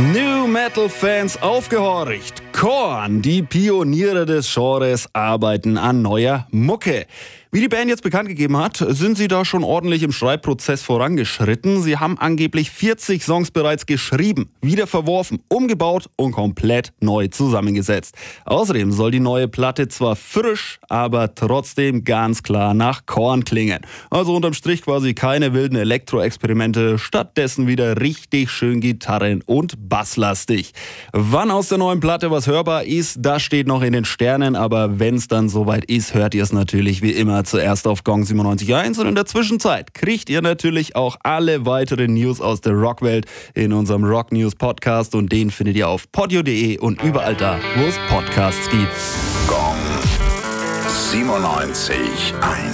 New Metal-Fans aufgehorcht. Korn, die Pioniere des Genres, arbeiten an neuer Mucke. Wie die Band jetzt bekannt gegeben hat, sind sie da schon ordentlich im Schreibprozess vorangeschritten. Sie haben angeblich 40 Songs bereits geschrieben, wieder verworfen, umgebaut und komplett neu zusammengesetzt. Außerdem soll die neue Platte zwar frisch, aber trotzdem ganz klar nach Korn klingen. Also unterm Strich quasi keine wilden Elektro-Experimente, stattdessen wieder richtig schön Gitarren- und Basslastig. Wann aus der neuen Platte was hörbar ist, das steht noch in den Sternen, aber wenn es dann soweit ist, hört ihr es natürlich wie immer zuerst auf Gong 97.1 und in der Zwischenzeit kriegt ihr natürlich auch alle weiteren News aus der Rockwelt in unserem Rock News Podcast und den findet ihr auf podio.de und überall da, wo es Podcasts gibt. Gong 97.1